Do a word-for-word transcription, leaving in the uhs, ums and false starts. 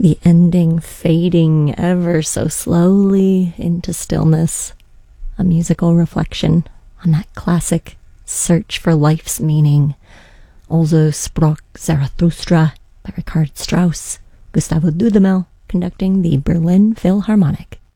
the ending fading ever so slowly into stillness, a musical reflection on that classic search for life's meaning. Also sprach Zarathustra by Richard Strauss, Gustavo Dudamel conducting the Berlin Philharmonic.